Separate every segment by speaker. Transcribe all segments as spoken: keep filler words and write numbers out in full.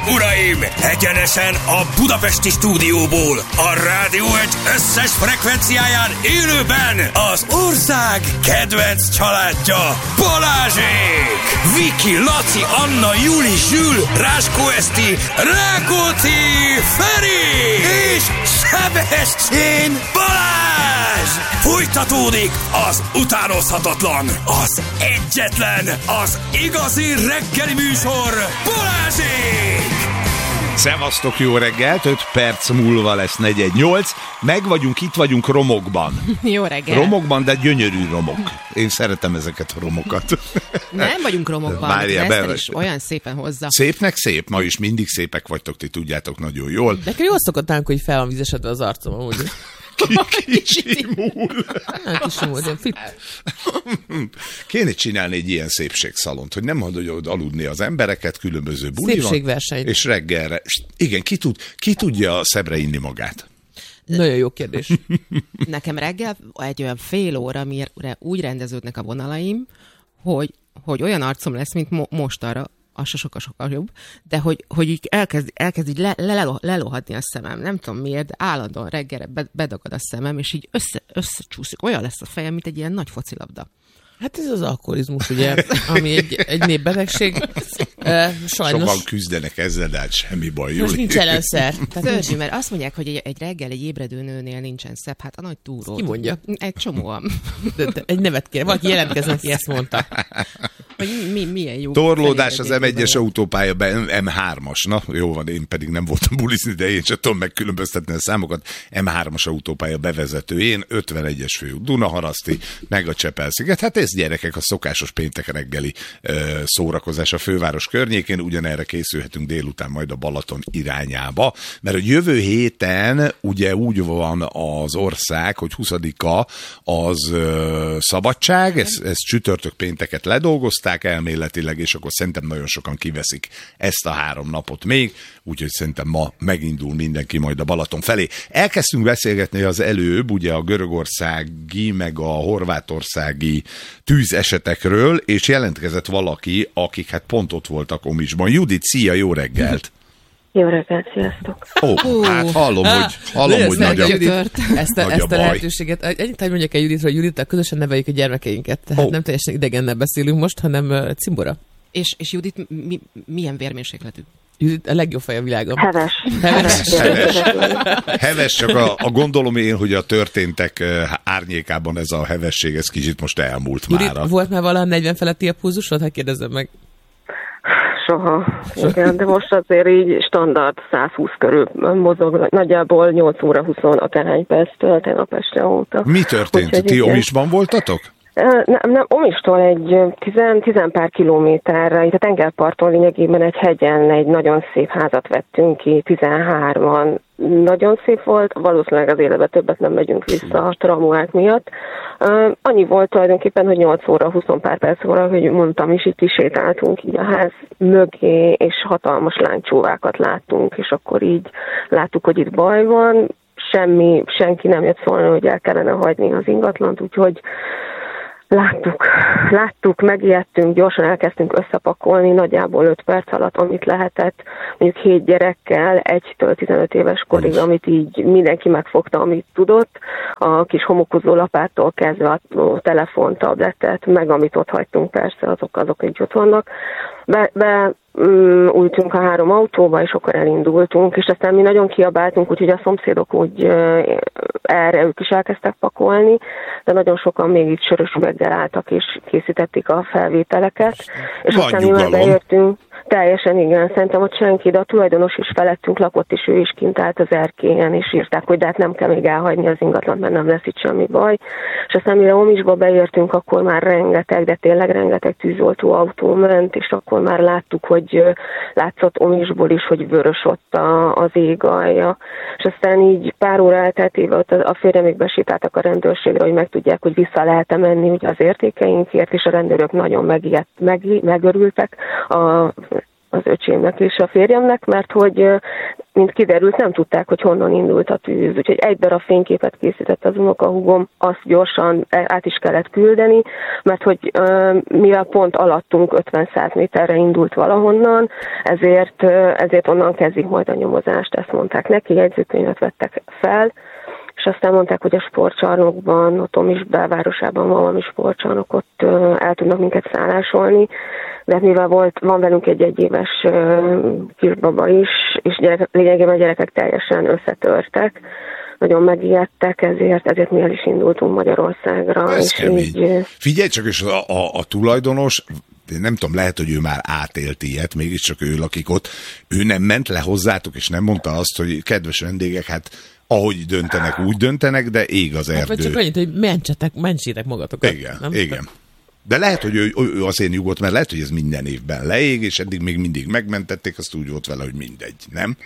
Speaker 1: uraim! Egyenesen a budapesti stúdióból, a Rádió egy összes frekvenciáján élőben az ország kedvenc családja, Balázsék! Viki, Laci, Anna, Juli, Zsül, Ráskó Eszti, Rákóczi, Feri és Sebestyén Balázs! Folytatódik az utánozhatatlan, az egyetlen, az igazi reggeli műsor, Balázsék!
Speaker 2: Szevasztok, jó reggelt, öt perc múlva lesz negyed nyolc. Meg vagyunk, itt vagyunk romokban.
Speaker 3: Jó reggelt.
Speaker 2: Romokban, de gyönyörű romok. Én szeretem ezeket a romokat.
Speaker 3: Nem vagyunk romokban,
Speaker 2: Várjál,
Speaker 3: Eszter is olyan szépen hozza.
Speaker 2: Szépnek szép, ma is mindig szépek vagytok, ti tudjátok nagyon jól.
Speaker 4: Nekem jól szokott nálunk, hogy fel van vizesedve az arcom, amúgy.
Speaker 2: Kicsimul.
Speaker 4: Kicsimul, de fit.
Speaker 2: Kéne csinálni egy ilyen szépségszalont, hogy nem hagyod aludni az embereket, különböző buli van.
Speaker 4: Szépségverseny.
Speaker 2: És reggelre. Igen, ki, tud, ki tudja szebbre inni magát?
Speaker 4: Nagyon jó kérdés.
Speaker 3: Nekem reggel egy olyan fél óra, mire úgy rendeződnek a vonalaim, hogy, hogy olyan arcom lesz, mint mo- mostanra, az se sokkal-sokkal jobb, de hogy, hogy így elkezd, elkezd így le, le, lelohadni a szemem. Nem tudom miért, de állandóan reggelre bedagad a szemem, és így össze, összecsúszik. Olyan lesz a fejem, mint egy ilyen nagy focilabda.
Speaker 4: Hát ez az alkoholizmus, ugye, ami egy, egy népbetegség. Uh, sajnos.
Speaker 2: Sokan küzdenek ezzel, de hát semmi baj.
Speaker 4: Most Júli. Nincs ellenszer.
Speaker 3: Szörnyű, mert azt mondják, hogy egy, egy reggel egy ébredő nőnél nincsen szebb, hát a nagy túró.
Speaker 4: Ki mondja?
Speaker 3: Egy csomóan.
Speaker 4: De, de egy nevet kér, valaki jelentkezzen, aki ezt mondta.
Speaker 3: Hogy mi, milyen jó.
Speaker 2: Torlódás az em egyes autópálya, em hármas. Na, jó van, én pedig nem voltam bulizni, de én sem tudom megkülönböztetni a számokat. em hármas autópálya bevezetőjén, ötvenegyes főút, Dunaharaszti, meg a Csepel-sziget. Hát ez gyerekek a szokásos péntek reggeli ö, szórakozás a főváros környékén, ugyanerre készülhetünk délután majd a Balaton irányába, mert a jövő héten ugye úgy van az ország, hogy huszadika az ö, szabadság, ez, ez csütörtök pénteket ledolgozták elméletileg, és akkor szerintem nagyon sokan kiveszik ezt a három napot még, úgyhogy szerintem ma megindul mindenki majd a Balaton felé. Elkezdtünk beszélgetni az előbb, ugye a görögországi, meg a horvátországi tűzesetekről, és jelentkezett valaki, akik hát pont ott voltak Omisban. Judit, szia, jó reggelt!
Speaker 5: Jó reggelt, sziasztok!
Speaker 2: Ó, oh, hát hallom, hogy, hallom, hogy nagy a,
Speaker 4: Judit, ezt a,
Speaker 2: nagy
Speaker 4: ezt a
Speaker 2: a
Speaker 4: lehetőséget. Egyébként mondjak el Juditra, hogy Judittal közösen neveljük a gyermekeinket. Tehát oh. nem teljesen idegennel beszélünk most, hanem uh, cimbora.
Speaker 3: És, és Judit mi, milyen vérmérsékletű?
Speaker 4: Judit a legjobb fej a világon.
Speaker 5: Heves.
Speaker 4: Heves.
Speaker 2: Heves. Heves, csak a, a gondolom én, hogy a történtek árnyékában ez a hevesség, ez kicsit most elmúlt
Speaker 4: Judit,
Speaker 2: mára.
Speaker 4: volt már valaha negyven feletti a pulzusod? Hát kérdezzem meg.
Speaker 5: Soha. Igen, de most azért így standard száz húsz körül mozog, nagyjából nyolc óra húsz akárhány perc tölten a este óta.
Speaker 2: Mi történt? Úgyhogy ti Omisban voltatok?
Speaker 5: Nem, nem, Omistól egy tizen, tizen pár kilométerre, itt a tengerparton lényegében egy hegyen egy nagyon szép házat vettünk ki, tizenhárman. Nagyon szép volt, valószínűleg az életben többet nem megyünk vissza a traumák miatt. Uh, annyi volt tulajdonképpen, hogy nyolc óra, húsz pár perc óra, hogy mondtam is, itt is sétáltunk így a ház mögé, és hatalmas lánycsóvákat láttunk, és akkor így láttuk, hogy itt baj van, semmi, senki nem jött szólni, hogy el kellene hagyni az ingatlant, úgyhogy Láttuk, láttuk, megijedtünk, gyorsan elkezdtünk összepakolni, nagyjából öt perc alatt, amit lehetett, mondjuk hét gyerekkel, egytől tizenöt éves korig, amit így mindenki megfogta, amit tudott, a kis homokozó lapáttól kezdve a telefon, tabletet, meg amit ott hagytunk, persze, azok, azok így ott vannak. Be, be um, ültünk a három autóba, és akkor elindultunk, és aztán mi nagyon kiabáltunk, úgyhogy a szomszédok úgy uh, erre ők is elkezdtek pakolni, de nagyon sokan még itt sörös üveggel álltak, és készítették a felvételeket. És
Speaker 2: Van
Speaker 5: aztán
Speaker 2: nyugalom.
Speaker 5: mi már beértünk. Teljesen igen, szerintem ott senki, de a tulajdonos is felettünk lakott, és ő is kint állt az erkélyen, és írták, hogy de hát nem kell még elhagyni az ingatlant, mert nem lesz itt semmi baj. És aztán mire Omisba beértünk, akkor már rengeteg, de tényleg rengeteg tűzoltó autó ment, és akkor már láttuk, hogy látszott Omisból is, hogy vörös ott a, az ég alja. És aztán így pár óra elteltével ott a férje még besétáltak a rendőrségre, hogy megtudják, hogy vissza lehet-e menni ugye az értékeinkért, és a rendőrök nagyon megijedt, meg, megörültek a az öcsémnek és a férjemnek, mert hogy mint kiderült, nem tudták, hogy honnan indult a tűz. Úgyhogy egy darab fényképet készített az unokahúgom, azt gyorsan át is kellett küldeni, mert hogy mivel pont alattunk ötven-száz méterre indult valahonnan, ezért, ezért onnan kezdik majd a nyomozást, ezt mondták neki, jegyzőkönyvet vettek fel, és aztán mondták, hogy a sportcsarnokban, ott Omis belvárosában van valami sportcsarnok, ott el tudnak minket szállásolni, de mivel volt, van velünk egy egyéves kisbaba is, és gyerek, lényegében a gyerekek teljesen összetörtek, nagyon megijedtek, ezért, ezért mi el is indultunk Magyarországra.
Speaker 2: Ez
Speaker 5: és
Speaker 2: kemény.
Speaker 5: így,
Speaker 2: Figyelj csak, és a, a, a tulajdonos, nem tudom, lehet, hogy ő már átélt ilyet, mégiscsak ő lakik ott, ő nem ment le hozzátok, és nem mondta azt, hogy kedves vendégek, hát ahogy döntenek, úgy döntenek, de ég az erdő.
Speaker 4: Hát, vagy csak annyit, hogy mentsetek, mentsétek magatokat.
Speaker 2: Igen,
Speaker 4: nem?
Speaker 2: igen. De lehet, hogy ő, ő azért nyugodt, mert lehet, hogy ez minden évben leég, és eddig még mindig megmentették, azt úgy volt vele, hogy mindegy, nem?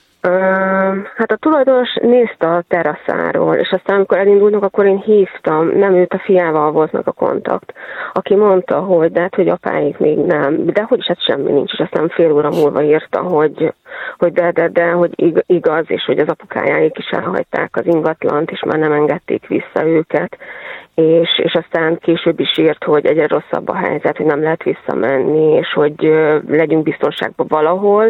Speaker 5: Hát a tulajdonos nézte a teraszáról, és aztán amikor elindultunk, akkor én hívtam, nem őt, a fiával volt meg a kontakt, aki mondta, hogy de hát, hogy apáik még nem, de hogy is hát semmi nincs, és aztán fél óra múlva írta, hogy, hogy de, de, de, hogy igaz, és hogy az apukájáik is elhagyták az ingatlant, és már nem engedték vissza őket, és, és aztán később is írt, hogy egyre rosszabb a helyzet, hogy nem lehet visszamenni, és hogy legyünk biztonságban valahol,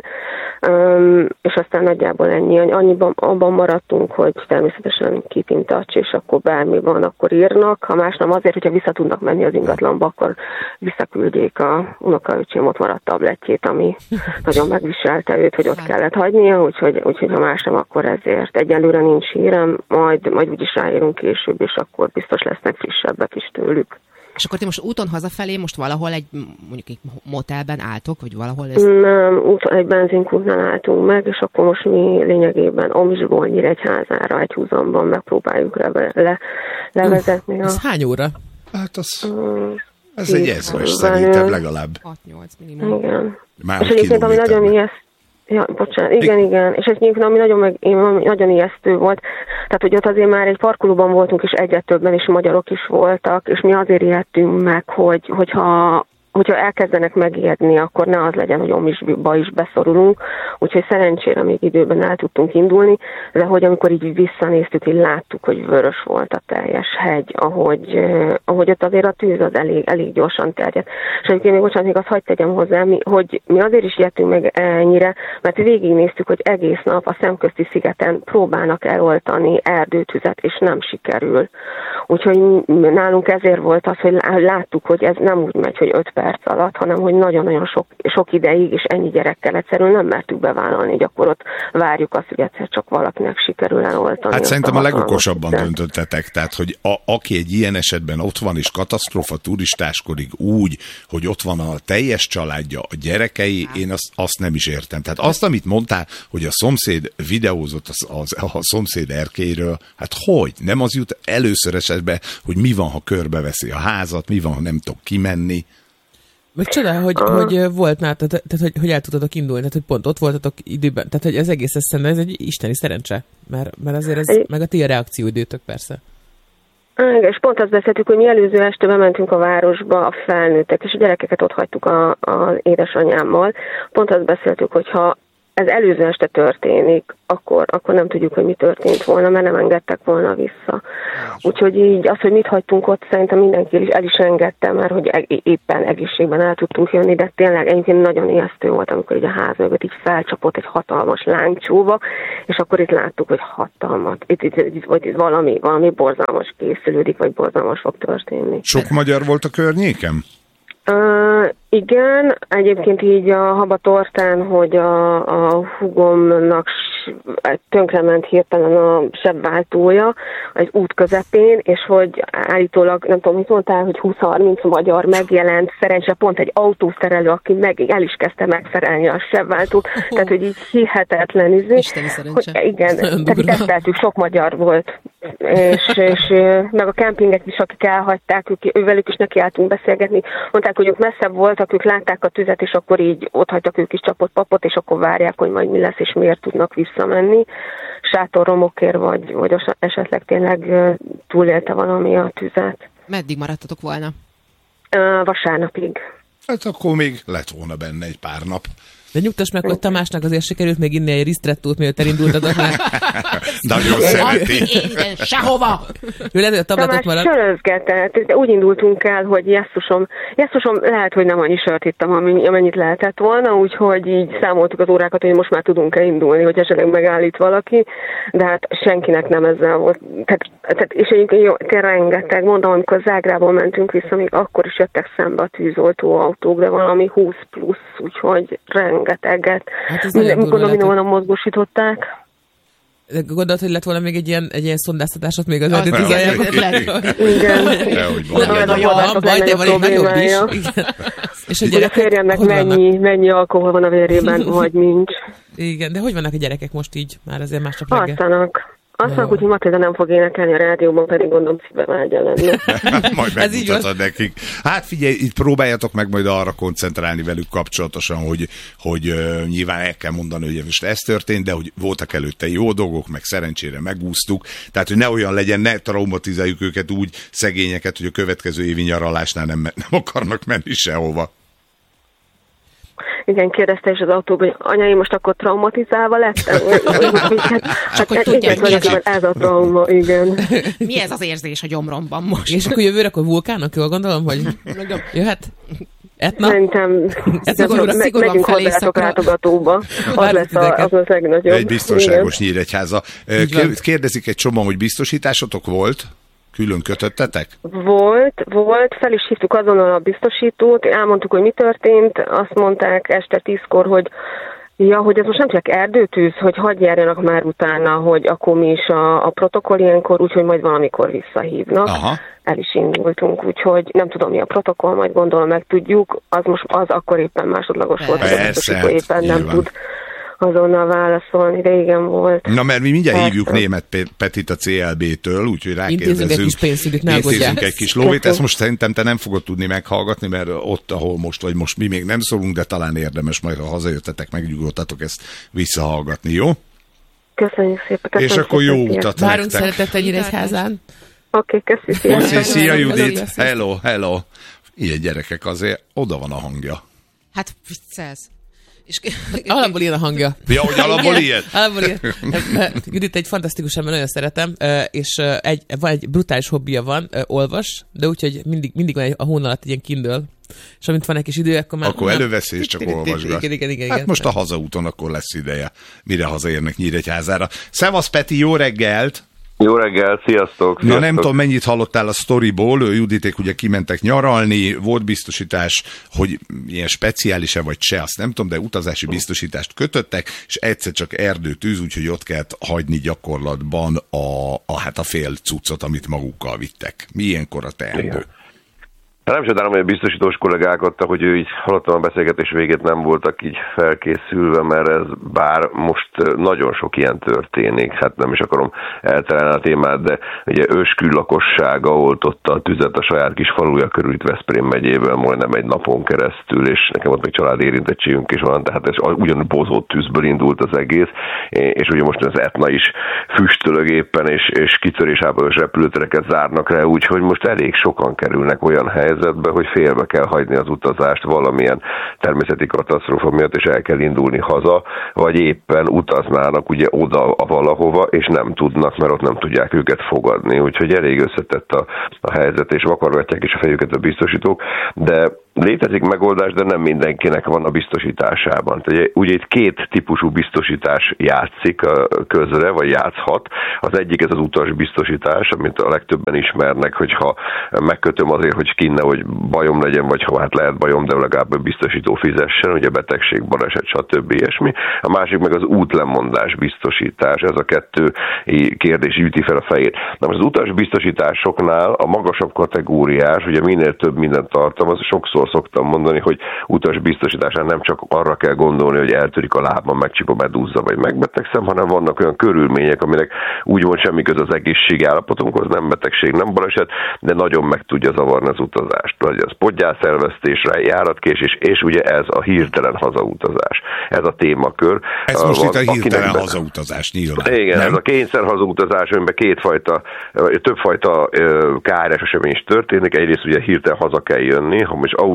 Speaker 5: és aztán nagyjából ennyi, annyiban abban maradtunk, hogy természetesen keep in touch, és akkor bármi van, akkor írnak, ha más nem azért, hogyha vissza tudnak menni az ingatlanba, akkor visszaküldjék a unokaöcsém, ott maradt tablettjét, ami nagyon megviselte őt, hogy ott kellett hagynia, úgyhogy, úgyhogy ha más nem, akkor ezért. Egyelőre nincs hírem, majd, majd úgyis ráírunk később, és akkor biztos lesznek frissebbek is tőlük.
Speaker 3: És akkor ti most úton hazafelé most valahol egy, mondjuk egy motelben álltok, vagy valahol ez?
Speaker 5: Nem, úton egy benzinkútnál álltunk meg, és akkor most mi lényegében Omisból Nyíregyházára egy húzamban megpróbáljuk le, le, levezetni.
Speaker 4: Ez
Speaker 5: a...
Speaker 4: hány óra?
Speaker 2: Hát az,
Speaker 5: Um,
Speaker 2: ez egy ezres szerintem legalább.
Speaker 3: hat-nyolc minimum.
Speaker 5: Igen.
Speaker 2: Már
Speaker 5: és egyébként ami nagyon ijeszt, ja, bocsánat, igen, igen, és ez nyilván ami nagyon, meg, nagyon ijesztő volt, tehát hogy ott azért már egy parkolóban voltunk, és egyre többen is magyarok is voltak, és mi azért ijedtünk meg, hogy, hogyha hogyha elkezdenek megijedni, akkor ne az legyen, hogy Omisba is beszorulunk, úgyhogy szerencsére még időben el tudtunk indulni, de hogy amikor így visszanéztük, így láttuk, hogy vörös volt a teljes hegy, ahogy, ahogy ott azért a tűz az elég, elég gyorsan terjedt. És egyébként még bocsánat, még azt hagyd tegyem hozzá, mi, hogy mi azért is ijedtünk meg ennyire, mert végignéztük, hogy egész nap a Szemközti szigeten próbálnak eloltani erdőtüzet, és nem sikerül. Úgyhogy nálunk ezért volt az, hogy láttuk, hogy ez nem úgy megy, hogy öt perc alatt, hanem hogy nagyon-nagyon sok, sok ideig, és ennyi gyerekkel egyszerűen nem mertük bevállalni, hogy akkor ott várjuk azt, hogy egyszer csak valakinek sikerül eloltani.
Speaker 2: Hát szerintem a legokosabban
Speaker 5: de.
Speaker 2: döntöttetek, tehát hogy a, aki egy ilyen esetben ott van, és katasztrófa turistáskodik úgy, hogy ott van a teljes családja, a gyerekei, én azt, azt nem is értem. Tehát azt, amit mondtál, hogy a szomszéd videózott az, az, a szomszéd erkélyről, hát hogy? Nem az jut először esetben, hogy mi van, ha körbeveszi a házat, mi van, ha nem tudok kimenni.
Speaker 4: Meg csodál, hogy, uh. hogy volt nálatok, tehát hogy, hogy el tudtatok indulni, tehát hogy pont ott voltatok időben, tehát hogy ez egész eszemben ez egy isteni szerencse, mert, mert azért ez, egy... meg a ti reakcióidőtök persze.
Speaker 5: Igen, és pont azt beszéltük, hogy mi előző este bementünk a városba, a felnőttek, és a gyerekeket ott hagytuk az édesanyámmal. Pont azt beszéltük, hogy ha ez előző este történik, akkor, akkor nem tudjuk, hogy mi történt volna, mert nem engedtek volna vissza. Úgyhogy így az, hogy mit hagytunk ott, szerintem mindenki is el is engedte, mert hogy éppen egészségben el tudtunk jönni, de tényleg egyébként nagyon ijesztő volt, amikor így a ház mögött így felcsapott egy hatalmas lángcsóva, és akkor itt láttuk, hogy hatalmat, itt, itt, itt, itt, itt valami, valami borzalmas készülődik, vagy borzalmas fog történni.
Speaker 2: Sok magyar volt a környéken?
Speaker 5: Uh, igen, egyébként így a habatortán, hogy a, a húgomnak tönkrement hirtelen a sebváltója egy út közepén, és hogy állítólag, nem tudom, mit mondtál, hogy húsz-harminc magyar megjelent, szerencsére pont egy autószerelő, aki meg el is kezdte megszerelni a sebváltót, oh. Tehát, hogy így hihetetlen izé.
Speaker 3: Isteni szerencse.
Speaker 5: Hogy, igen, tehát teszteltük, sok magyar volt, és, és meg a kempinget is, akik elhagyták, ők, ővelük is nekiálltunk beszélgetni, mondták, hogy ők messzebb voltak, ők látták a tüzet, és akkor így ott hagytak ők is csapott papot, és akkor várják, hogy majd mi lesz, és miért tudnak visszamenni. Sátorromokért, vagy, vagy esetleg tényleg túlélte valami a tüzet.
Speaker 3: Meddig maradtatok volna?
Speaker 5: Uh, vasárnapig.
Speaker 2: Hát akkor még lett volna benne egy pár nap.
Speaker 4: De nyugtass meg, hogy Tamásnak azért sikerült még inni egy ristrettót, mielőtt elindultatok már.
Speaker 2: Nagyon szereti.
Speaker 3: Én sehova!
Speaker 4: Ő lehet, hogy a tabletot
Speaker 5: Tamás
Speaker 4: maradt.
Speaker 5: sörözgetett. Úgy indultunk el, hogy jesszusom, jesszusom lehet, hogy nem annyi sört ittam, amennyit lehetett volna, úgyhogy így számoltuk az órákat, hogy most már tudunk-e indulni, hogy esetleg megállít valaki, de hát senkinek nem ezzel volt. Tehát, tehát és egyébként jó, rengeteg, mondom, amikor Zágrából mentünk vissza, még akkor is jöttek szembe a tűzoltó autók, de valami húsz plusz, úgyhogy rengeteget. Hát mikor dominóan mozgósították.
Speaker 4: Gondolod, hogy lett volna még egy ilyen, egy ilyen szondáztatásot még az erdő tüzajában?
Speaker 5: Igen.
Speaker 4: Majd, de van egy nagyobb is.
Speaker 5: És a gyerekek, férjemnek mennyi, mennyi alkohol van a vérében, vagy nincs.
Speaker 4: Igen, de hogy vannak a gyerekek most így? Már azért másnap reggel?
Speaker 5: Alszanak. Azt mondjuk, hogy Matilda nem fog énekelni a rádióban, pedig gondolom szíve vágya lenne.
Speaker 2: Majd megmutatod nekik. Hát figyelj, itt próbáljatok meg majd arra koncentrálni velük kapcsolatosan, hogy, hogy uh, nyilván el kell mondani, hogy most ez történt, de hogy voltak előtte jó dolgok, meg szerencsére megúsztuk. Tehát, hogy ne olyan legyen, ne traumatizáljuk őket úgy, szegényeket, hogy a következő évi nyaralásnál nem, nem akarnak menni sehova.
Speaker 5: Igen, kérdezte is az autóban, hogy anya, én most akkor traumatizálva lettem?
Speaker 3: Csak hogy tudják,
Speaker 5: hogy ez, ez a trauma, igen.
Speaker 3: Mi ez az érzés a gyomromban most?
Speaker 4: És akkor jövőre, akkor vulkánok, jól gondolom, hogy jöhet? Etna?
Speaker 5: Szerintem megyünk hozzátok látogatóba. Az lesz a, az a legnagyobb.
Speaker 2: Egy biztonságos Nyíregyháza. Kérdezik egy csomó, hogy biztosításotok volt? Külön kötöttetek?
Speaker 5: Volt, volt, fel is hívtuk azonnal a biztosítót, elmondtuk, hogy mi történt, azt mondták este tízkor, hogy ja, hogy ez most nem csak erdőtűz, hogy hadd járjanak már utána, hogy akkor mi is a, a protokoll ilyenkor, úgyhogy majd valamikor visszahívnak. Aha. El is indultunk, úgyhogy nem tudom, mi a protokoll, majd gondolom megtudjuk, az most az akkor éppen másodlagos volt, a biztosító éppen nem van. Tud azonnal válaszolni, de igen volt.
Speaker 2: Na, mert mi mindjárt Persze. hívjuk Német Petit a cé el bé-től, úgyhogy rákérdezzünk.
Speaker 4: Intézünk egy kis pénzügyt, ne
Speaker 2: Intézünk egy kis lóvét. Ezt most szerintem te nem fogod tudni meghallgatni, mert ott, ahol most vagy most mi még nem szólunk, de talán érdemes majd, ha hazajöttetek, megnyugodtatok ezt visszahallgatni, jó?
Speaker 5: Köszönjük szépen. Köszönjük
Speaker 2: És akkor jó utat nektek.
Speaker 4: Várunk szeretettel Nyíregyházán.
Speaker 5: Oké, okay, köszönjük.
Speaker 2: Szia, szia Judit. Hello, hello. Ilyen gyerekek, azért oda van a hangja.
Speaker 3: Hát viccelsz.
Speaker 4: És alapból ilyen a hangja.
Speaker 2: Ja, hogy alapból ilyen?
Speaker 4: Alapból ilyen. Judit egy fantasztikus ember, nagyon szeretem, és egy, van egy brutális hobbija van, olvas, de úgyhogy mindig, mindig van a hón alatt egy ilyen Kindle, és amint van egy kis idő, akkor már...
Speaker 2: Akkor előveszi és csak olvasgat.
Speaker 4: Igen, igen, igen.
Speaker 2: Hát most a hazaúton akkor lesz ideje, mire hazaérnek Nyíregyházára. Szevasz Peti, jó reggelt!
Speaker 6: Jó reggel, sziasztok!
Speaker 2: Na nem tudom, mennyit hallottál a sztoriból, Juditék ugye kimentek nyaralni, volt biztosítás, hogy ilyen speciális-e vagy se, azt nem tudom, de utazási biztosítást kötöttek, és egyszer csak erdőtűz, úgyhogy ott kellett hagyni gyakorlatban a, a, hát a fél cuccot, amit magukkal vittek. Mi ilyenkor a teendő?
Speaker 6: Nem csodálom, hogy a biztosítós kollégák adtak, hogy ő így hallottam a beszélgetés végét, nem voltak így felkészülve, mert ez bár most nagyon sok ilyen történik, hát nem is akarom elterelni a témát, de ugye Őskül lakossága oltotta a tüzet a saját kis faluja körül itt Veszprém megyéből majdnem egy napon keresztül, és nekem ott még család érintettségünk is van, tehát ez ugyan bozott tűzből indult az egész, és ugye most az Etna is füstölög éppen, és, és kitörésából repülőtereket zárnak rá, úgyhogy most elég sokan kerülnek olyan helyzetbe, hogy félbe kell hagyni az utazást valamilyen természeti katasztrófa miatt, és el kell indulni haza, vagy éppen utaznának ugye oda a valahova, és nem tudnak, mert ott nem tudják őket fogadni. Úgyhogy elég összetett a, a helyzet, és vakargatják is a fejüket a biztosítók, de létezik megoldás, de nem mindenkinek van a biztosításában. Tehát ugye itt két típusú biztosítás játszik közre, vagy játszhat. Az egyik ez az utasbiztosítás, amit a legtöbben ismernek, hogyha megkötöm azért, hogy kinne, hogy bajom legyen, vagy ha hát lehet bajom, de legalább a biztosító fizessen, ugye betegség, baleset, stb. Ilyesmi. A másik meg az útlemondás biztosítás. Ez a kettő kérdés üti fel a fejét. Na most az utasbiztosításoknál a magasabb kategóriás, ugye minél több mindent tartalmaz, sokszor szoktam mondani, hogy utasbiztosításán nem csak arra kell gondolni, hogy eltörik a lábam, megcsip a medúzza, vagy megbetegszem, hanem vannak olyan körülmények, aminek úgymond semmi köz az egészségi állapotunkhoz, nem betegség, nem baleset, de nagyon meg tudja zavarni az utazást. Vagy az podgyászelvesztésre, járatkésés, és ugye ez a hirtelen hazautazás. Ez a témakör.
Speaker 2: Ez most van, itt a hirtelen be... hazautazás nyilván.
Speaker 6: Igen,
Speaker 2: nem?
Speaker 6: Ez a kényszer hazautazás, amiben kétfajta, többfajta káros esemény is történik. Egyrészt ugye hirtelen haza kell jönni, ha most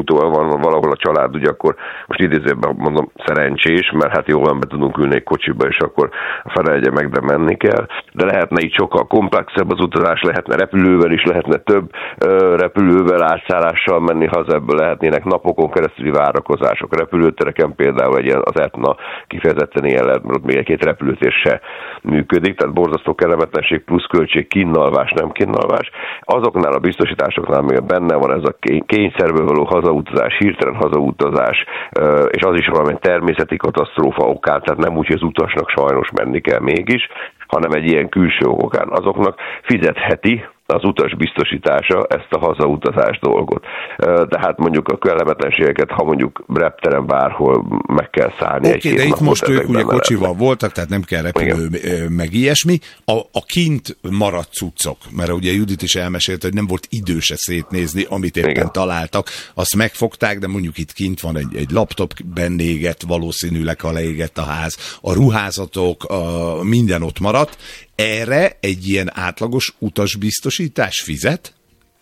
Speaker 6: autóval van valahol a család, ugye akkor most idézőben mondom szerencsés, mert hát jól be tudunk ülni egy kocsiba, és akkor felelje meg, de menni kell. De lehetne így sokkal komplexebb az utazás, lehetne repülővel is, lehetne több ö, repülővel, átszállással menni haza, ebből lehetnének napokon keresztüli várakozások. Repülőtereken például egy ilyen, az Etna kifejezetten ilyen lehet, mert ott még egy-két repülőtér se működik, tehát borzasztó kellemetlenség plusz költség, kínalvás, nem kínalvás. Azoknál a biztosításoknál még benne van ez a kényszerből való hazautazás, hirtelen hazautazás, és az is valami természeti katasztrófa okán, tehát nem úgy, hogy az utasnak sajnos menni kell mégis, hanem egy ilyen külső okán. Azoknak fizetheti az utas biztosítása ezt a hazautazás dolgot. De hát mondjuk a kellemetlenségeket, ha mondjuk repteren bárhol meg kell szállni.
Speaker 2: Oké, okay, de itt most ők ugye kocsival lehetne. Voltak, tehát nem kell repülő, igen, meg ilyesmi. A, a kint maradt cuccok, mert ugye Judit is elmesélte, hogy nem volt idő se szétnézni, amit éppen igen, találtak. Azt megfogták, de mondjuk itt kint van egy, egy laptop, benne égett, valószínűleg, ha leégett a ház. A ruházatok, a, minden ott maradt. Erre egy ilyen átlagos utasbiztosítás fizet?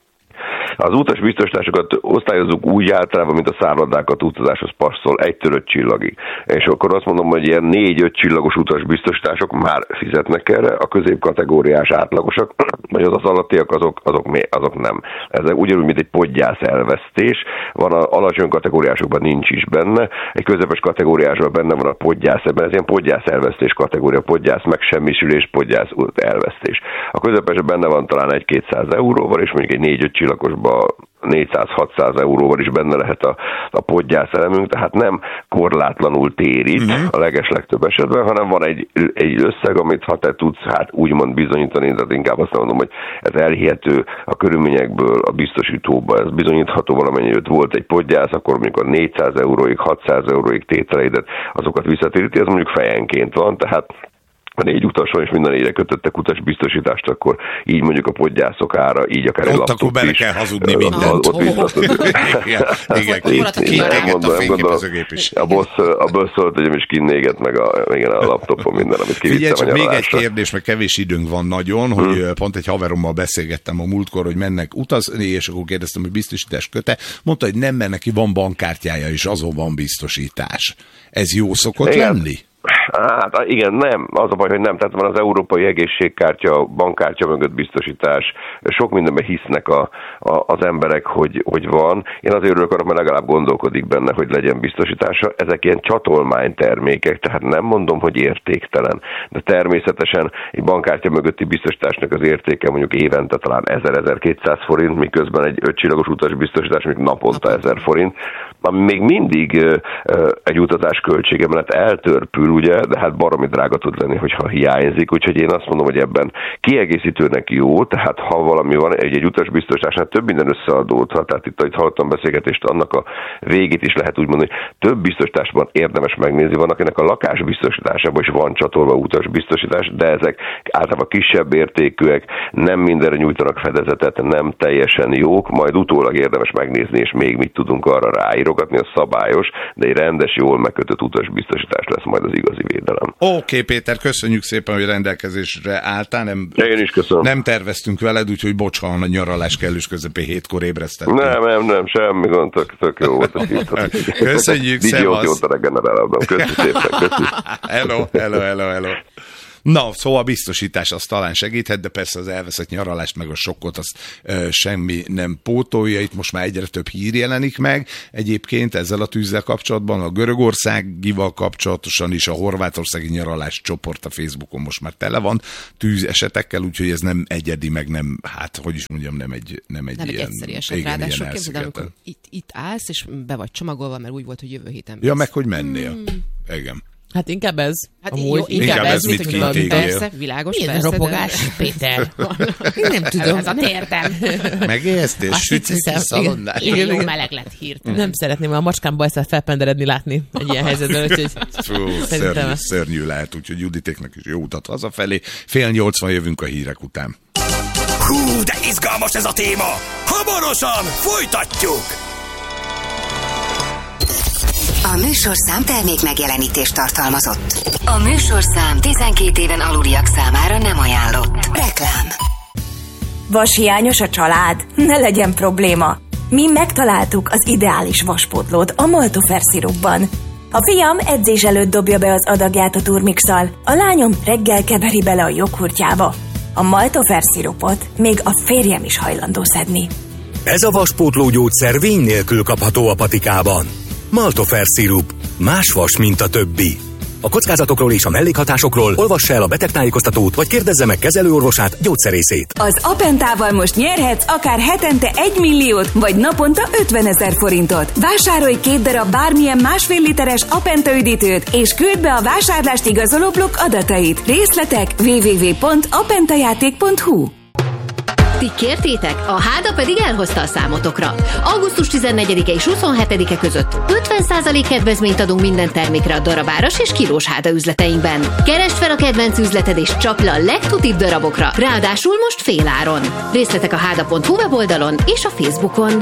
Speaker 6: Az utasbiztosításokat osztályozunk úgy általában, mint a szállodákat utazáshoz passzol, egytől öt csillagig. És akkor azt mondom, hogy ilyen négy-öt csillagos utasbiztosítások már fizetnek erre, a középkategóriás átlagosak, vagy az az alattiak, azok, azok, azok nem. Ez ugyanúgy, mint egy podgyász elvesztés, van az alacsony kategóriásokban nincs is benne, egy közepes kategóriásban benne van a podgyász, ebben ez ilyen podgyász elvesztés kategória, podgyász megsemmisülés, podgyász elvesztés. A közepesben benne van talán egy-kétszáz euróval, és mondjuk egy négy-öt csillagosban négyszáz-hatszáz euróval is benne lehet a, a podgyász elemünk, tehát nem korlátlanul térít uh-huh. a legeslegtöbb esetben, hanem van egy, egy összeg, amit ha te tudsz hát úgymond bizonyítani, tehát inkább azt mondom, hogy ez elhihető a körülményekből a biztosítóba, ez bizonyítható valamennyi, hogy volt egy podgyász, akkor mondjuk a négyszáz euróig, hatszáz euróig tételeidet, azokat visszatéríti, ez mondjuk fejenként van, tehát a négy utason és minden négyre kötöttek utasbiztosítást, akkor így mondjuk a podgyászok ára, így akár egy laptop is.
Speaker 2: Ott akkor bele kell hazudni mindent.
Speaker 6: Ott visszatudni.
Speaker 2: Igen, kiégett a fényképezőgép is.
Speaker 6: A boss, a boss szólt, hogy is kinnéget meg a, igen, a laptopon minden, amit kivittem.
Speaker 2: Figyelj, csak még egy kérdés, mert kevés időnk van nagyon, hogy hmm. pont egy haverommal beszélgettem a múltkor, hogy mennek utazni, és akkor kérdeztem, hogy biztosítás köte. Mondta, hogy nem, mert neki van bankkártyája, és azon van biztosítás. Ez jó szokott igen. lenni?
Speaker 6: Hát igen, nem. Az a baj, hogy nem. Tehát van az európai egészségkártya, bankkártya mögött biztosítás. Sok mindenben hisznek a, a, az emberek, hogy, hogy van. Én azért örülök arra, mert legalább gondolkodik benne, hogy legyen biztosítása. Ezek ilyen csatolmánytermékek, tehát nem mondom, hogy értéktelen. De természetesen egy bankkártya mögötti biztosításnak az értéke mondjuk évente talán ezer-ezerkétszáz forint, miközben egy ötcsillagos utasbiztosítás mondjuk naponta ezer forint. Ami még mindig uh, uh, egy utazás költsége mellett eltörpül, ugye, de hát baromi drága tud lenni, hogyha hiányzik, úgyhogy én azt mondom, hogy ebben kiegészítőnek jó, tehát ha valami van, egy, egy utasbiztosításnál több minden összeadódhat, tehát itt, itt hallottam beszélgetést, annak a végét is lehet úgy mondani, hogy több biztosításban érdemes megnézni, van, akinek a lakásbiztosításában is van csatolva utasbiztosítás, de ezek általában kisebb értékűek, nem mindenre nyújtanak fedezetet, nem teljesen jók, majd utólag érdemes megnézni, és még mit tudunk arra ráírogatni, a szabályos, de egy rendes, jól megkötött utasbiztosítás lesz majd az igazi védelem.
Speaker 2: Oké, okay, Péter, köszönjük szépen, hogy rendelkezésre álltál. Nem,
Speaker 6: én is köszönöm.
Speaker 2: Nem terveztünk veled, úgyhogy bocs, ha a nyaralás kellős közepén hétkor ébresztettünk.
Speaker 6: Nem, nem, nem, semmi gond, tök, tök jó volt.
Speaker 2: Köszönjük, szevasz.
Speaker 6: Jót, jót a regenerálódom. Köszönjük szépen, köszönjük.
Speaker 2: Hello, hello, hello, hello. Na, szóval a biztosítás az talán segíthet, de persze az elveszett nyaralást meg a sokkot azt e, semmi nem pótolja. Itt most már egyre több hír jelenik meg. Egyébként ezzel a tűzzel kapcsolatban, a görögországival kapcsolatosan is a horvátországi nyaralás csoport a Facebookon most már tele van tűz esetekkel, úgyhogy ez nem egyedi, meg nem, hát hogy is mondjam, nem egy, nem egy
Speaker 3: nem
Speaker 2: ilyen...
Speaker 3: egy egyszeri eset, igen, ráadásul képzeld, amikor itt, itt állsz, és be vagy csomagolva, mert úgy volt, hogy jövő héten
Speaker 2: ja, meg hogy mennél. Hmm. Igen.
Speaker 4: Hát inkább ez.
Speaker 3: Hát amúgy, jó, inkább, inkább ez, ez mit kint persze, világos,
Speaker 4: milyen
Speaker 3: persze.
Speaker 4: ropogás, de... Péter. Nem tudom.
Speaker 3: Ez a tértem.
Speaker 2: Megérztél? Sütsz a szalonnál.
Speaker 3: Igen, jó meleg lett hirtelen.
Speaker 4: Nem szeretném a macskámba ezt felpenderedni látni egy ilyen helyzetben, úgyhogy
Speaker 2: Fú, szörnyű, szörnyű lehet, úgyhogy Juditéknek is jó utat hazafelé. Fél nyolcvan jövünk a hírek után.
Speaker 1: Hú, de izgalmas ez a téma! Hamarosan folytatjuk!
Speaker 7: A műsorszám termék megjelenítést tartalmazott. A műsorszám tizenkét éven aluliak számára nem ajánlott. Reklám.
Speaker 8: Vashiányos a család? Ne legyen probléma. Mi megtaláltuk az ideális vaspótlót a Maltofer szirupban. A fiam edzés előtt dobja be az adagját a turmixal, a lányom reggel keveri bele a joghurtjába. A Maltofer szirupot még a férjem is hajlandó szedni.
Speaker 1: Ez a vaspótló gyógyszer vény nélkül kapható a patikában. Maltofer szirup. Más vas, mint a többi. A kockázatokról és a mellékhatásokról olvassa el a betegtájékoztatót, vagy kérdezze meg kezelőorvosát, gyógyszerészét.
Speaker 8: Az Apentával most nyerhetsz akár hetente egy milliót, vagy naponta ötvenezer forintot. Vásárolj két darab bármilyen másfél literes Apenta üdítőt, és küld be a vásárlást igazoló blokk adatait. Részletek double-u double-u double-u pont apentajáték pont hu.
Speaker 9: Ti kértétek, a Háda pedig elhozta a számotokra. augusztus tizennegyedike és huszonhetedike között ötven százalék kedvezményt adunk minden termékre a darabáras és kilós Háda üzleteinkben. Keresd fel a kedvenc üzleted és csapd le a legtutibb darabokra, ráadásul most féláron. Részletek a háda pont hu weboldalon és a Facebookon.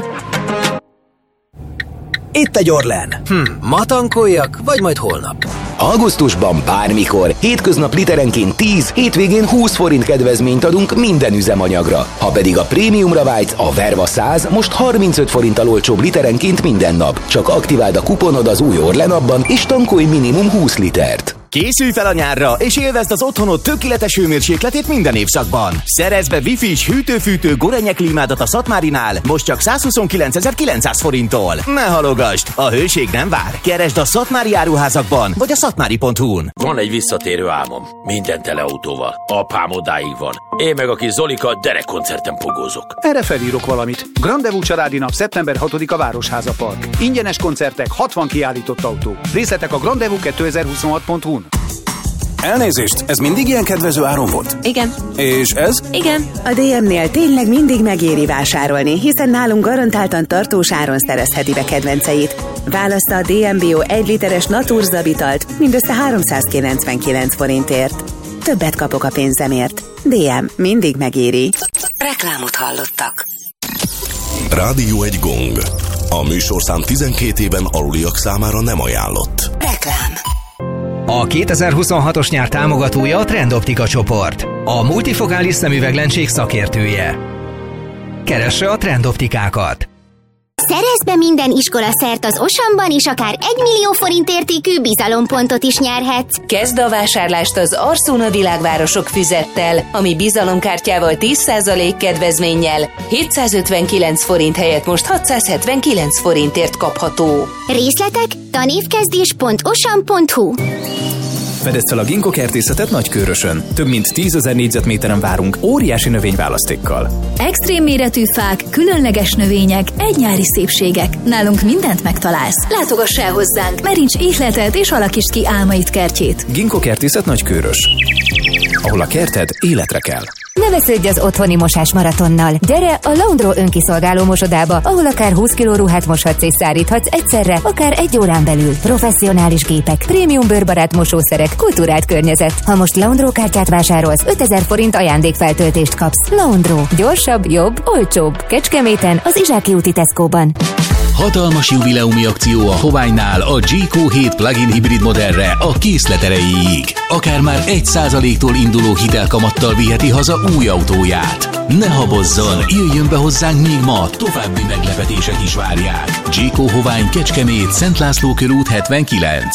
Speaker 10: Itt egy Orlen. Hm, ma tankoljak, vagy majd holnap? Augusztusban bármikor, hétköznap literenként tíz, hétvégén húsz forint kedvezményt adunk minden üzemanyagra. Ha pedig a prémiumra vágysz, a Verva száz most harmincöt forinttal olcsóbb literenként minden nap. Csak aktiváld a kuponod az új Orlen appban, és tankolj minimum húsz litert.
Speaker 11: Készülj fel a nyárra, és élvezd az otthonod tökéletes hőmérsékletét minden évszakban. Szerezd be Wi-Fi-s hűtő-fűtő Gorenje klímádat a Szatmárinál, most csak százhuszonkilencezer-kilencszáz forinttól. Ne halogasd, a hőség nem vár. Keresd a Szatmári áruházakban, vagy a szatmári pont hu-n.
Speaker 12: Van egy visszatérő álmom. Minden tele autóval. Apám odáig van. Én meg a kis Zolika derekkoncerten pogózok.
Speaker 13: Erre felírok valamit. Grandevú családi nap szeptember hatodika Városháza Park. Ingyenes koncertek, hatvan kiállított autó. Részletek a grandevú kétezer-huszonhat pont hu-n.
Speaker 14: Elnézést, ez mindig ilyen kedvező áron volt?
Speaker 15: Igen.
Speaker 14: És ez?
Speaker 15: Igen.
Speaker 16: A dé em-nél tényleg mindig megéri vásárolni, hiszen nálunk garantáltan tartós áron szerezheti be kedvenceit. Válassza a dé em bé o egy literes Naturza italt mindössze háromszázkilencvenkilenc forintért. Többet kapok a pénzemért. dé em mindig megéri.
Speaker 7: Reklámot hallottak.
Speaker 17: Rádió egy gong. A műsorszám tizenkét éven aluliak számára nem ajánlott.
Speaker 7: Reklám.
Speaker 18: A kétezer-huszonhatos nyár támogatója a Trendoptika csoport, a multifokális szemüveglencség szakértője. Keresse a Trendoptikákat!
Speaker 19: Szerezd be minden iskola szert az Osamban, és akár egy millió forint értékű bizalompontot is nyerhetsz.
Speaker 8: Kezd a vásárlást az Arszóna Világvárosok füzettel, ami bizalomkártyával tíz százalék kedvezménnyel hétszázötvenkilenc forint helyett most hatszázhetvenkilenc forintért kapható.
Speaker 19: Részletek tanévkezdés pont osam pont hu.
Speaker 20: Fedezd fel a Ginkgo kertészetet Nagykőrösön. Több mint tízezer négyzetméteren várunk óriási növényválasztékkal.
Speaker 21: Extrém méretű fák, különleges növények, egy nyári szépségek. Nálunk mindent megtalálsz. Látogass el hozzánk, merincs ihletet és alakítsd ki álmaid kertjét.
Speaker 20: Ginkgo kertészet Nagykőrös. Ahol a kerted életre kell.
Speaker 22: Ne vesződj az otthoni mosás maratonnal. Gyere a Laundro önkiszolgáló mosodába, ahol akár húsz kiló ruhát moshatsz és száríthatsz egyszerre, akár egy órán belül. Professzionális gépek, prémium bőrbarát mosószerek, kultúrált környezet. Ha most Laundro kártyát vásárolsz, ötezer forint ajándékfeltöltést kapsz. Laundro. Gyorsabb, jobb, olcsóbb. Kecskeméten, az Izsáki úti Tesco-ban.
Speaker 23: Hatalmas jubileumi akció a Hoványnál a gé kó hét plug-in hibrid modellre a készlet erejéig. Akár már egy százaléktól induló hitelkamattal viheti haza új autóját. Ne habozzon, jöjjön be hozzánk még ma, további meglepetések is várják. gé kó Hovány, Kecskemét, Szent László körút hetvenkilenc.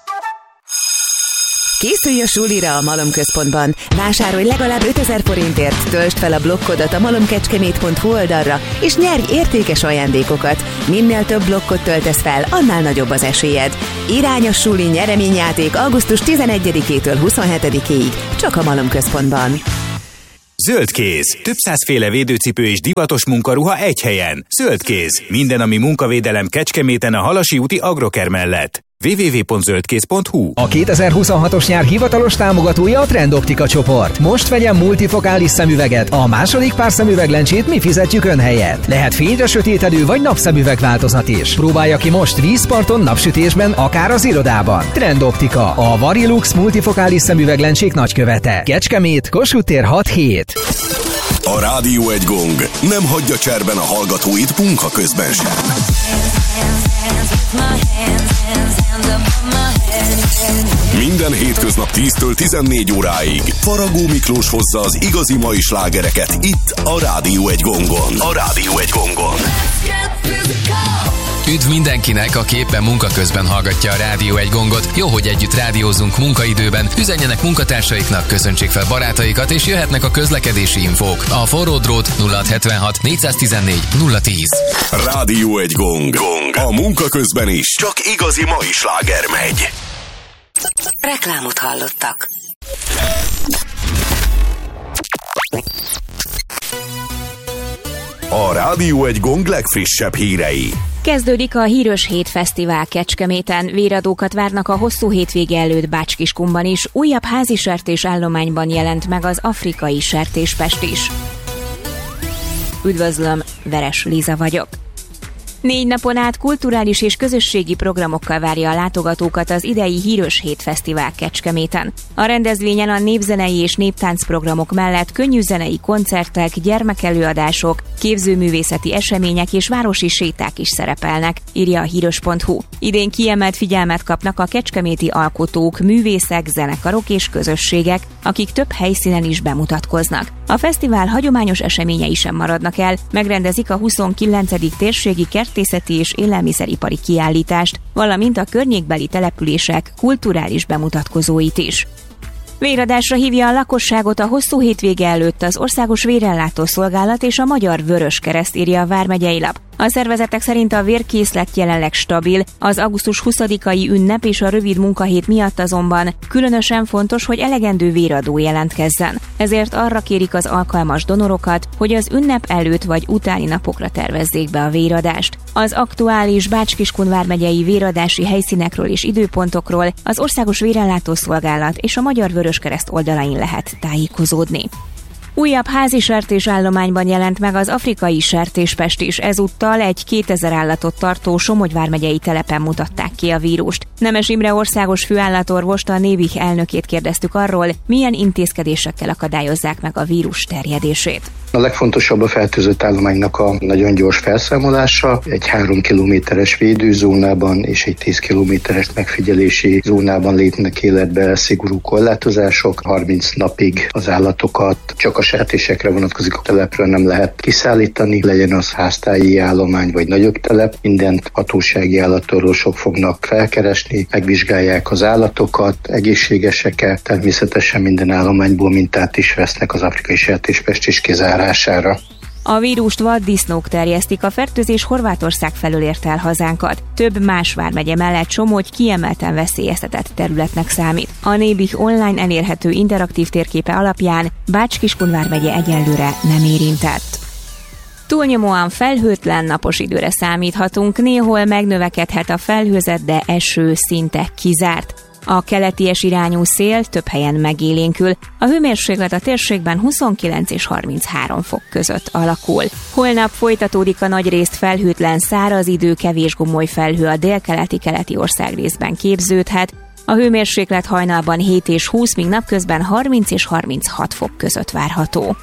Speaker 16: Készülj a sulira a Malom Központban. Vásárolj legalább ötezer forintért, töltsd fel a blokkodat a malomkecskemét pont hu oldalra, és nyerj értékes ajándékokat. Minél több blokkot töltesz fel, annál nagyobb az esélyed. Irány a suli nyereményjáték augusztus tizenegyedikétől huszonhetedikéig, csak a Malom Központban.
Speaker 11: Zöldkéz. Több százféle védőcipő és divatos munkaruha egy helyen. Zöldkéz. Minden, ami munkavédelem Kecskeméten a Halasi úti Agroker mellett. double-u double-u double-u pont zöldkéz pont hu.
Speaker 18: A kétezer-huszonhatos nyár hivatalos támogatója a Trendoptika csoport. Most vegyen multifokális szemüveget, a második pár szemüveglencsét mi fizetjük ön helyett. Lehet fényre sötétedő vagy napszemüveg változat is. Próbálja ki most vízparton, napsütésben, akár az irodában. Trendoptika, a Varilux multifokális szemüveglencsék nagykövete. Kecskemét, Kossuth tér hat hét.
Speaker 17: A Rádió egy gong nem hagyja cserben a hallgatóit munka közben sem. Minden hétköznap tíztől tizennégy óráig Faragó Miklós hozza az igazi mai slágereket itt a Rádió egy gongon. A Rádió egy gongon.
Speaker 5: Üdv mindenkinek, aki éppen munka közben hallgatja a Rádió egy gongot. Jó, hogy együtt rádiózunk munkaidőben. Üzenjenek munkatársaiknak, köszöntsék fel barátaikat, és jöhetnek a közlekedési infók. A forró drót nulla hatvanhat négyszáztizennégy nulla tíz.
Speaker 17: Rádió egy gong. gong. A munka közben is. Csak igazi mai sláger megy.
Speaker 7: Reklámot hallottak.
Speaker 17: A Rádió egy gong legfrissebb hírei.
Speaker 6: Kezdődik a Híros Hét Fesztivál Kecskeméten. Véradókat várnak a hosszú hétvége előtt Bács-Kiskunban is. Újabb házi sertés állományban jelent meg az afrikai sertéspest is. Üdvözlöm, Veres Liza vagyok. Négy napon át kulturális és közösségi programokkal várja a látogatókat az idei Híros Hét Fesztivál Kecskeméten. A rendezvényen a népzenei és néptáncprogramok mellett könnyűzenei koncertek, gyermekelőadások, képzőművészeti események és városi séták is szerepelnek, írja a híros pont hu. Idén kiemelt figyelmet kapnak a kecskeméti alkotók, művészek, zenekarok és közösségek, akik több helyszínen is bemutatkoznak. A fesztivál hagyományos eseményei sem maradnak el, megrendezik a huszonkilencedik térségi kertészeti és élelmiszeripari kiállítást, valamint a környékbeli települések kulturális bemutatkozóit is. Véradásra hívja a lakosságot a hosszú hétvége előtt az Országos Vérellátó Szolgálat és a Magyar Vöröskereszt, írja a Vármegyei Lap. A szervezetek szerint a vérkészlet jelenleg stabil, az augusztus huszadikai ünnep és a rövid munkahét miatt azonban különösen fontos, hogy elegendő véradó jelentkezzen. Ezért arra kérik az alkalmas donorokat, hogy az ünnep előtt vagy utáni napokra tervezzék be a véradást. Az aktuális Bács-Kiskun vármegyei véradási helyszínekről és időpontokról az Országos Vérellátó Szolgálat és a Magyar Vöröskereszt oldalain lehet tájékozódni. Újabb házi sertés állományban jelent meg az afrikai sertéspest is, ezúttal egy kétezer állatot tartó Somogy vármegyei telepen mutatták ki a vírust. Nemes Imre országos főállatorvost, a Nébih elnökét kérdeztük arról, milyen intézkedésekkel akadályozzák meg a vírus terjedését.
Speaker 15: A legfontosabb a fertőzött állománynak a nagyon gyors felszámolása, egy három kilométeres védőzónában és egy tíz kilométeres megfigyelési zónában lépnek életbe szigorú korlátozások. harminc napig az állatokat csak a sertésekre vonatkozik, a telepről nem lehet kiszállítani, legyen az háztáji állomány vagy nagyobb telep. Mindent hatósági állatorvosok fognak felkeresni, megvizsgálják az állatokat, egészségesek-e, természetesen minden állományból mintát is vesznek az afrikai sertéspest is kizárására.
Speaker 6: A vírust vaddisznók terjesztik, a fertőzés Horvátország felől ért el hazánkat. Több más vármegye mellett Somogy kiemelten veszélyeztetett területnek számít. A Nébih online elérhető interaktív térképe alapján Bács-Kiskun vármegye egyelőre nem érintett. Túlnyomóan felhőtlen napos időre számíthatunk, néhol megnövekedhet a felhőzet, de eső szinte kizárt. A keleties irányú szél több helyen megélénkül, a hőmérséklet a térségben huszonkilenc és harminchárom fok között alakul. Holnap folytatódik a nagyrészt felhőtlen száraz idő, kevés gomoly felhő a délkeleti-keleti országrészben képződhet, a hőmérséklet hajnalban hét és húsz, míg napközben harminc és harminchat fok között várható.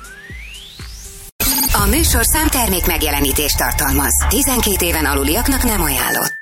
Speaker 7: A műsorszám termék megjelenítést tartalmaz. tizenkét éven aluliaknak nem ajánlott.